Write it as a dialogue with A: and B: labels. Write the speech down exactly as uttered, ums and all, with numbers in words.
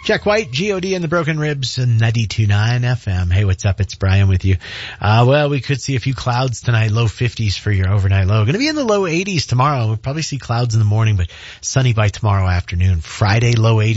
A: Jack White, G O D and the Broken Ribs, ninety-two point nine F M. Hey, what's up? It's Brian with you. Uh, well, we could see a few clouds tonight, low fifties for your overnight low. Going to be in the low eighties tomorrow. We'll probably see clouds in the morning, but sunny by tomorrow afternoon. Friday, low eighties.